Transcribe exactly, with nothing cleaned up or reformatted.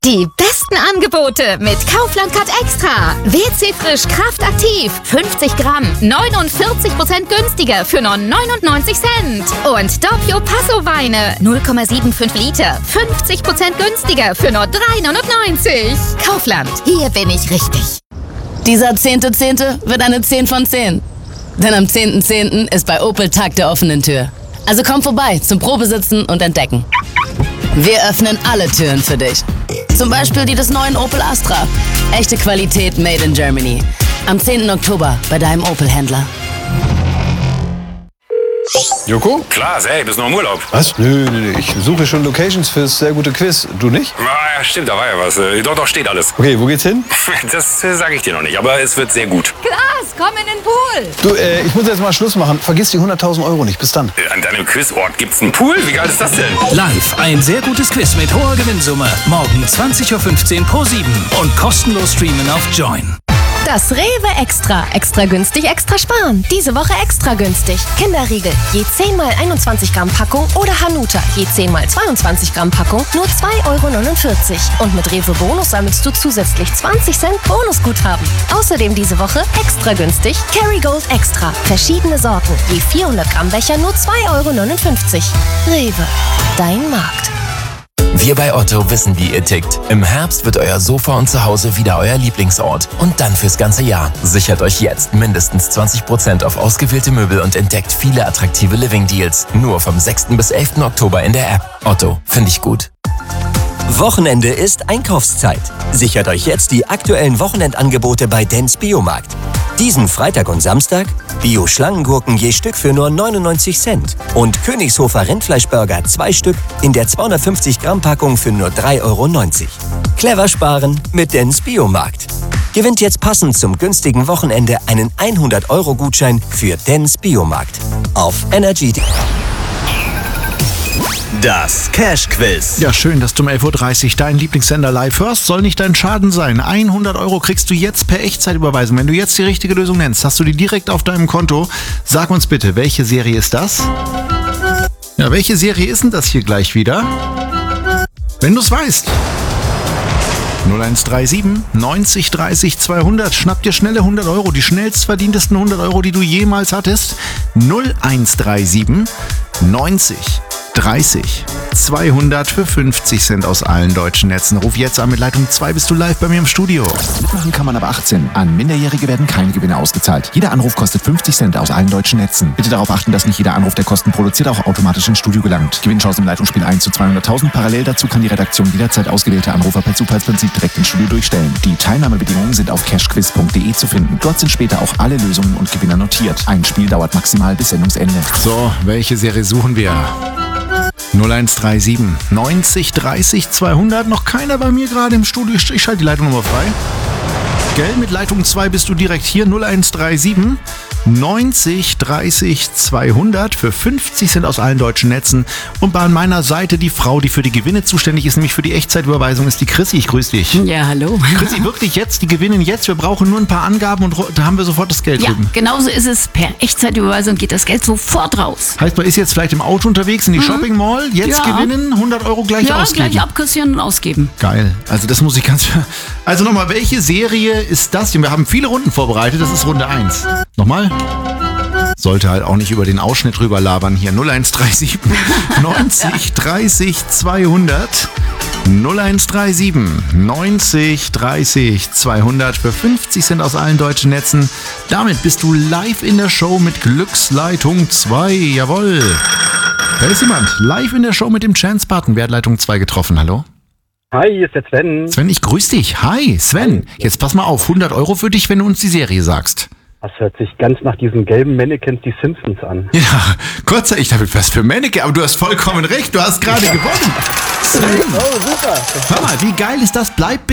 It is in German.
Die besten Angebote mit Kaufland Card Extra. W C Frisch Kraftaktiv. fünfzig Gramm. neunundvierzig Prozent günstiger für nur neunundneunzig Cent. Und Doppio Passo Weine. null Komma fünfundsiebzig Liter. fünfzig Prozent günstiger für nur drei neunundneunzig. Kaufland. Hier bin ich richtig. Dieser zehnte Zehnte wird eine zehn von zehn. Denn am zehnten Zehnten ist bei Opel Tag der offenen Tür. Also komm vorbei zum Probesitzen und Entdecken. Wir öffnen alle Türen für dich. Zum Beispiel die des neuen Opel Astra. Echte Qualität made in Germany. Am zehnten Oktober bei deinem Opel-Händler. Joko? Klar, ey, bist noch im Urlaub. Was? Nö, nö, nö. Ich suche schon Locations fürs sehr gute Quiz. Du nicht? Ja, stimmt, da war ja was. Doch, doch, steht alles. Okay, wo geht's hin? Das äh, sage ich dir noch nicht, aber es wird sehr gut. Klaas, komm in den Pool. Du, äh, ich muss jetzt mal Schluss machen. Vergiss die hunderttausend Euro nicht. Bis dann. An deinem Quizort gibt's einen Pool? Wie geil ist das denn? Live, ein sehr gutes Quiz mit hoher Gewinnsumme. Morgen zwanzig Uhr fünfzehn pro sieben und kostenlos streamen auf Join. Das Rewe Extra. Extra günstig, extra sparen. Diese Woche extra günstig. Kinderriegel. Je zehn mal einundzwanzig Gramm Packung oder Hanuta. Je zehn mal zweiundzwanzig Gramm Packung. Nur zwei Euro neunundvierzig. Und mit Rewe Bonus sammelst du zusätzlich zwanzig Cent Bonusguthaben. Außerdem diese Woche extra günstig. Kerrygold Extra. Verschiedene Sorten. Je vierhundert Gramm Becher nur zwei Euro neunundfünfzig. Rewe. Dein Markt. Wir bei Otto wissen, wie ihr tickt. Im Herbst wird euer Sofa und Zuhause wieder euer Lieblingsort. Und dann fürs ganze Jahr. Sichert euch jetzt mindestens zwanzig Prozent auf ausgewählte Möbel und entdeckt viele attraktive Living-Deals. Nur vom sechsten bis elften Oktober in der App. Otto, finde ich gut. Wochenende ist Einkaufszeit. Sichert euch jetzt die aktuellen Wochenendangebote bei Dens Biomarkt. Diesen Freitag und Samstag Bio-Schlangengurken je Stück für nur neunundneunzig Cent und Königshofer Rindfleischburger zwei Stück in der zweihundertfünfzig Gramm Packung für nur drei Euro neunzig. Clever sparen mit Dens Biomarkt. Gewinnt jetzt passend zum günstigen Wochenende einen hundert Euro Gutschein für Dens Biomarkt. Auf Energy. Das Cash-Quiz. Ja, schön, dass du um elf Uhr dreißig deinen Lieblingssender live hörst. Soll nicht dein Schaden sein. hundert Euro kriegst du jetzt per Echtzeitüberweisung. Wenn du jetzt die richtige Lösung nennst, hast du die direkt auf deinem Konto. Sag uns bitte, welche Serie ist das? Ja, welche Serie ist denn das hier gleich wieder? Wenn du es weißt. null eins drei sieben neunzig dreißig zweihundert. Schnapp dir schnelle hundert Euro, die schnellst verdientesten hundert Euro, die du jemals hattest. null eins drei sieben neunzig dreißig zweihundert für fünfzig Cent aus allen deutschen Netzen. Ruf jetzt an mit Leitung zwei, bist du live bei mir im Studio. Mitmachen kann man aber achtzehn. An Minderjährige werden keine Gewinne ausgezahlt. Jeder Anruf kostet fünfzig Cent aus allen deutschen Netzen. Bitte darauf achten, dass nicht jeder Anruf, der Kosten produziert, auch automatisch ins Studio gelangt. Gewinnchance im Leitungsspiel eins zu zweihunderttausend. Parallel dazu kann die Redaktion jederzeit ausgewählte Anrufer per Zufallsprinzip direkt ins Studio durchstellen. Die Teilnahmebedingungen sind auf cashquiz punkt de zu finden. Dort sind später auch alle Lösungen und Gewinner notiert. Ein Spiel dauert maximal bis Sendungsende. So, welche Serie suchen wir? null eins drei sieben neunzig dreißig zweihundert. Noch keiner bei mir gerade im Studio. Ich schalte die Leitung nochmal frei. Gell, mit Leitung zwei bist du direkt hier. null eins drei sieben neunzig dreißig zweihundert für fünfzig Cent aus allen deutschen Netzen. Und bei meiner Seite die Frau, die für die Gewinne zuständig ist, nämlich für die Echtzeitüberweisung, ist die Chrissy. Ich grüße dich. Ja, hallo. Chrissy, wirklich jetzt, die gewinnen jetzt. Wir brauchen nur ein paar Angaben und da haben wir sofort das Geld ja, drüben. Genauso ist es. Per Echtzeitüberweisung geht das Geld sofort raus. Heißt, man ist jetzt vielleicht im Auto unterwegs, in die mhm. Shopping Mall, jetzt ja. gewinnen, hundert Euro gleich ja, ausgeben. Ja, gleich abkassieren und ausgeben. Geil. Also das muss ich ganz... Also nochmal, welche Serie ist das? Wir haben viele Runden vorbereitet. Das ist Runde eins. Nochmal? Sollte halt auch nicht über den Ausschnitt rüber labern hier. null eins drei sieben neunzig dreißig zweihundert. null eins drei sieben neunzig dreißig zweihundert für fünfzig Cent aus allen deutschen Netzen. Damit bist du live in der Show mit Glücksleitung zwei. Jawohl. Da ist jemand live in der Show mit dem Chance-Button. Wer hat Leitung zwei getroffen? Hallo? Hi, hier ist der Sven. Sven, ich grüße dich. Hi, Sven. Jetzt pass mal auf, hundert Euro für dich, wenn du uns die Serie sagst. Das hört sich ganz nach diesen gelben Mannequins, die Simpsons an. Ja, Gott sei Dank, ich dachte, was für Mannequin, aber du hast vollkommen recht, du hast gerade gewonnen. Sven. Oh, super. Hör mal, wie geil ist das? Bleib